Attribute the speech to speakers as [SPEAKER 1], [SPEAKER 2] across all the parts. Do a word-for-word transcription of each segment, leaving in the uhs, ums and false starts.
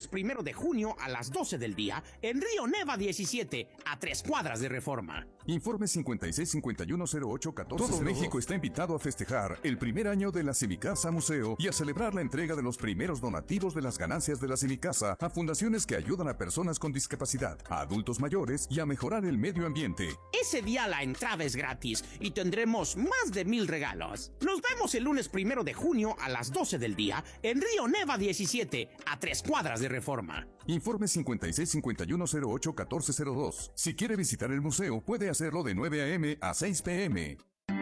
[SPEAKER 1] primero de junio a las doce del día en Río Neva diecisiete, a tres cuadras de Reforma.
[SPEAKER 2] Informe cincuenta y seis cincuenta y uno cero ocho catorce. Todo México está invitado a festejar el primer año de la Semicasa Museo y a celebrar la entrega de los primeros donativos de las ganancias de la Semicasa a fundaciones que ayudan a personas con discapacidad, a adultos mayores y a mejorar el medio ambiente.
[SPEAKER 1] Ese día la entrada es gratis y tendremos más de mil regalos. Nos vemos el lunes primero de junio a las doce del día en Río Neva diecisiete, a tres cuadras de Reforma.
[SPEAKER 2] Informe cincuenta y seis cincuenta y uno cero ocho catorce cero dos. Si quiere visitar el museo, puede hacerlo de nueve a eme a seis pe eme.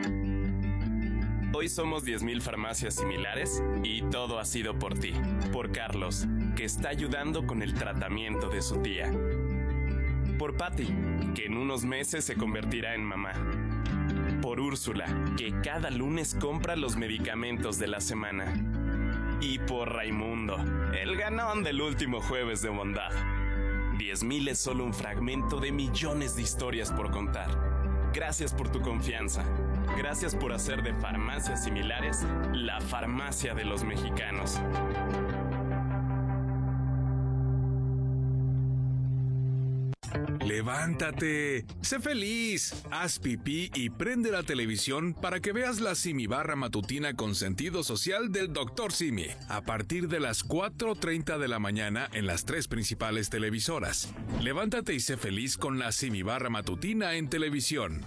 [SPEAKER 3] Hoy somos diez mil farmacias similares y todo ha sido por ti. Por Carlos, que está ayudando con el tratamiento de su tía. Por Patty, que en unos meses se convertirá en mamá. Por Úrsula, que cada lunes compra los medicamentos de la semana. Y por Raimundo, el ganón del último jueves de bondad. diez mil es solo un fragmento de millones de historias por contar. Gracias por tu confianza. Gracias por hacer de Farmacias Similares la farmacia de los mexicanos.
[SPEAKER 4] ¡Levántate! ¡Sé feliz! Haz pipí y prende la televisión para que veas la Simibarra matutina con sentido social del doctor Simi, a partir de las cuatro treinta de la mañana en las tres principales televisoras. Levántate y sé feliz con la Simibarra matutina en televisión.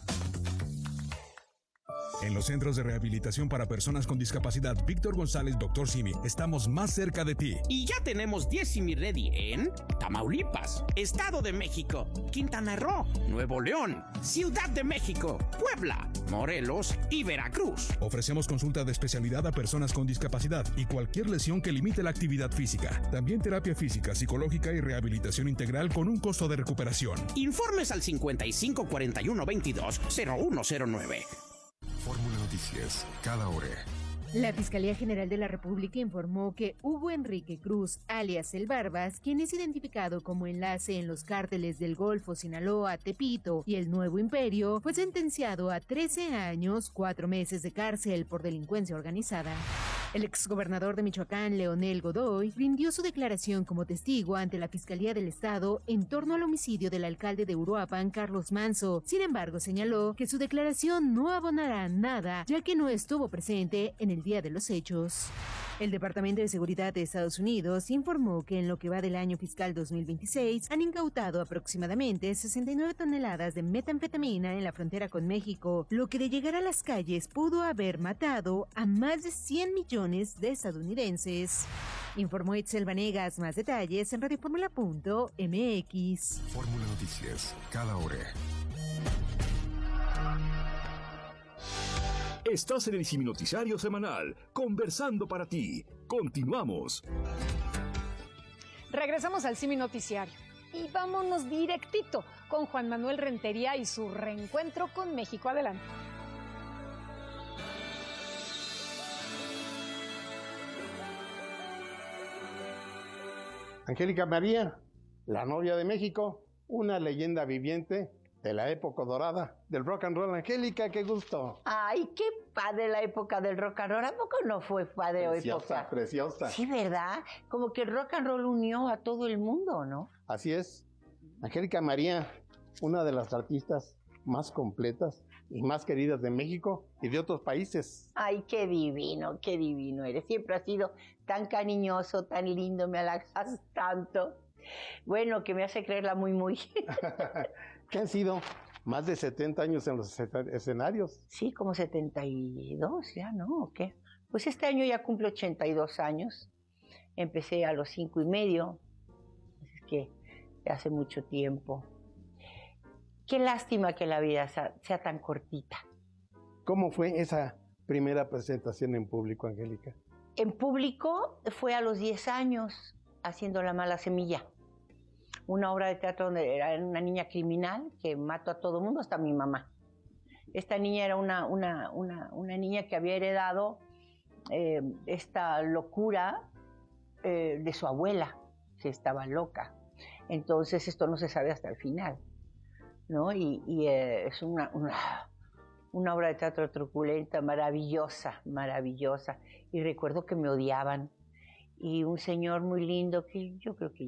[SPEAKER 5] En los centros de rehabilitación para personas con discapacidad Víctor González, doctor Simi, estamos más cerca de ti.
[SPEAKER 1] Y ya tenemos diez Simi Ready en Tamaulipas, Estado de México, Quintana Roo, Nuevo León, Ciudad de México, Puebla, Morelos y Veracruz.
[SPEAKER 5] Ofrecemos consulta de especialidad a personas con discapacidad y cualquier lesión que limite la actividad física. También terapia física, psicológica y rehabilitación integral con un costo de recuperación.
[SPEAKER 1] Informes al cincuenta y cinco cuarenta y uno veintidós cero uno cero nueve.
[SPEAKER 2] Fórmula Noticias, cada hora.
[SPEAKER 6] La Fiscalía General de la República informó que Hugo Enrique Cruz, alias El Barbas, quien es identificado como enlace en los cárteles del Golfo, Sinaloa, Tepito y el Nuevo Imperio, fue sentenciado a trece años, cuatro meses de cárcel por delincuencia organizada. El exgobernador de Michoacán, Leonel Godoy, rindió su declaración como testigo ante la Fiscalía del Estado en torno al homicidio del alcalde de Uruapan, Carlos Manso. Sin embargo, señaló que su declaración no abonará nada, ya que no estuvo presente en el día de los hechos. El Departamento de Seguridad de Estados Unidos informó que en lo que va del año fiscal dos mil veintiséis han incautado aproximadamente sesenta y nueve toneladas de metanfetamina en la frontera con México, lo que de llegar a las calles pudo haber matado a más de cien millones de estadounidenses. Informó Itzel Vanegas. Más detalles en radioformula punto eme equis.
[SPEAKER 2] Fórmula Noticias, cada hora.
[SPEAKER 7] Estás en el Simi Noticiario Semanal, conversando para ti. Continuamos.
[SPEAKER 8] Regresamos al Simi Noticiario y vámonos directito con Juan Manuel Rentería y su reencuentro con México. Adelante.
[SPEAKER 9] Angélica María, la novia de México, una leyenda viviente de la época dorada del rock and roll. Angélica, qué gusto.
[SPEAKER 10] Ay, qué padre la época del rock and roll. ¿A poco no fue padre o
[SPEAKER 9] Preciosa,
[SPEAKER 10] época?
[SPEAKER 9] preciosa.
[SPEAKER 10] Sí, ¿verdad? Como que el rock and roll unió a todo el mundo, ¿no?
[SPEAKER 9] Así es. Angélica María, una de las artistas más completas y más queridas de México y de otros países.
[SPEAKER 10] Ay, qué divino, qué divino eres. Siempre has sido tan cariñoso, tan lindo, me halagas tanto. Bueno, que me hace creerla muy, muy.
[SPEAKER 9] ¿Qué han sido? Más de setenta años en los escenarios.
[SPEAKER 10] Sí, como setenta y dos ya, ¿no? ¿O qué? Pues este año ya cumple ochenta y dos años. Empecé a los cinco y medio. Es que hace mucho tiempo. Qué lástima que la vida sea, sea tan cortita.
[SPEAKER 9] ¿Cómo fue esa primera presentación en público, Angélica?
[SPEAKER 10] En público fue a los diez años, haciendo La Mala Semilla. Una obra de teatro donde era una niña criminal que mató a todo el mundo, hasta a mi mamá. Esta niña era una, una, una, una niña que había heredado eh, esta locura eh, de su abuela, que estaba loca. Entonces esto no se sabe hasta el final, ¿no? Y, y eh, es una, una, una obra de teatro truculenta, maravillosa, maravillosa. Y recuerdo que me odiaban. Y un señor muy lindo, que yo creo que